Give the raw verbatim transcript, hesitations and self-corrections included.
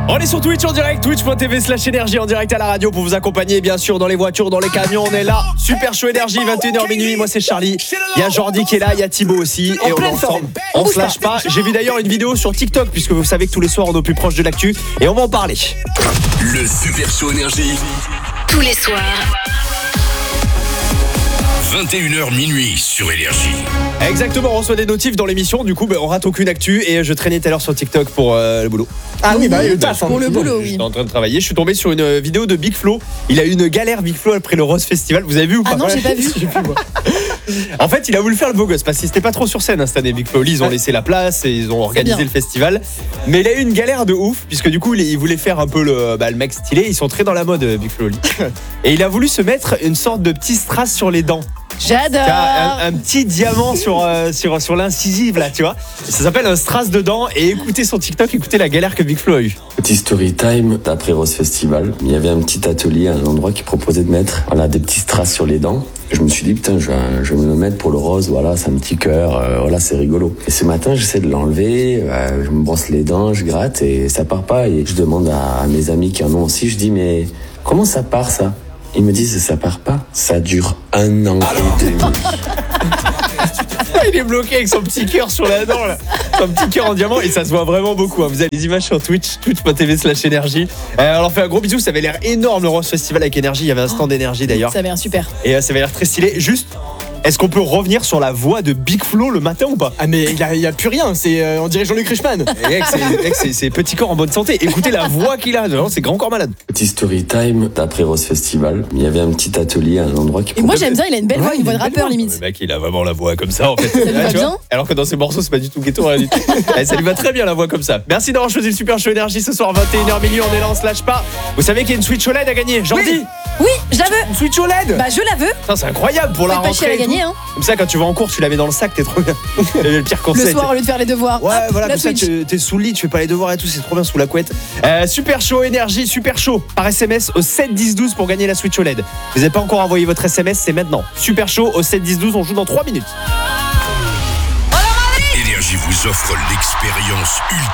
On est sur Twitch en direct, twitch point t v slash énergie en direct à la radio pour vous accompagner bien sûr dans les voitures, dans les camions, on est là. Super chaud énergie, vingt et une heures minuit, moi c'est Charlie. Il y a Jordi qui est là, il y a Thibaut aussi et on est ensemble. On se lâche pas. J'ai vu d'ailleurs une vidéo sur TikTok puisque vous savez que tous les soirs on est au plus proche de l'actu et on va en parler. Le Super Show énergie. Tous les soirs. vingt et une heures minuit sur Énergie. Exactement, on reçoit des notifs dans l'émission, du coup bah, on rate aucune actu et je traînais tout à l'heure sur TikTok pour euh, le boulot. Ah oui, bah le taf. Pour le boulot, oui. J'étais en train de travailler, je suis tombé sur une vidéo de Big Flo. Il a eu une galère Big Flo après le Rose Festival, vous avez vu ou pas? Ah non, j'ai pas vu. En fait, il a voulu faire le beau gosse parce qu'il n'était pas trop sur scène hein, cette année. Big Flo, ils ont laissé la place et ils ont organisé le festival. Mais il a eu une galère de ouf puisque du coup, il voulait faire un peu le, bah, le mec stylé. Ils sont très dans la mode, Big Flo. Et il a voulu se mettre une sorte de petit strass sur les dents. J'adore. Un, un petit diamant sur, euh, sur, sur l'incisive là, tu vois. Ça s'appelle un strass de dents. Et écoutez son TikTok, écoutez la galère que Big Flo a eu. Petit story time d'après Rose Festival. Il y avait un petit atelier, un endroit qui proposait de mettre voilà, des petits strass sur les dents. Je me suis dit, putain, je vais, je vais me le mettre pour le rose, voilà, c'est un petit cœur, euh, voilà, c'est rigolo. Et ce matin, j'essaie de l'enlever, euh, je me brosse les dents, je gratte et ça part pas. Et je demande à, à mes amis qui en ont aussi, je dis, mais comment ça part ça? Ils me disent, ça part pas, ça dure un an et demi. Il est bloqué avec son petit cœur sur la dent là. Son petit cœur en diamant et ça se voit vraiment beaucoup hein. Vous avez les images sur Twitch, twitch point t v slash énergie. euh, Alors on fait un gros bisou, ça avait l'air énorme le Rose Festival avec énergie. Il y avait un stand d'énergie d'ailleurs. Ça avait l'air super. Et euh, ça avait l'air très stylé. Juste, est-ce qu'on peut revenir sur la voix de Big Flo le matin ou pas? Ah mais il y a, il y a plus rien, c'est euh, on dirait Jean-Luc Reichmann. Mec, c'est, mec, c'est, c'est petit corps en bonne santé. Écoutez la voix qu'il a, non, c'est grand corps malade. Petit story time d'après Rose Festival. Il y avait un petit atelier, un endroit qui Et moi proposait... j'aime bien, il a une belle voix, Ouais, une voix de il a une belle rappeur voix. limite. Le mec, il a vraiment la voix comme ça en fait. Ça lui Ah, va tu vois, bien. alors que dans ses morceaux, c'est pas du tout ghetto, rien du tout. Eh, ça lui va très bien la voix comme ça. Merci d'avoir choisi le Super Show énergie ce soir, vingt et une heures minuit. On est là, on se lâche pas. Vous savez qu'il y a une Switch O L E D à gagner, Jordi? Oui, je la veux. Une Switch O L E D. Bah je la veux. Putain, c'est incroyable pour la Faites pas chier à rentrée. la et tout. gagner, hein. Comme ça, quand tu vas en cours, tu la mets dans le sac, t'es trop bien. Et le pire Le conseil. soir au lieu de faire les devoirs. Ouais, hop, voilà, la comme ça, Switch. tu, t'es sous le lit, tu fais pas les devoirs et tout, c'est trop bien sous la couette. Euh, super chaud énergie, super chaud par S M S au sept dix douze pour gagner la Switch O L E D. Vous n'avez pas encore envoyé votre S M S, c'est maintenant. Super chaud au sept dix douze, on joue dans trois minutes. Énergie vous offre l'expérience ultime.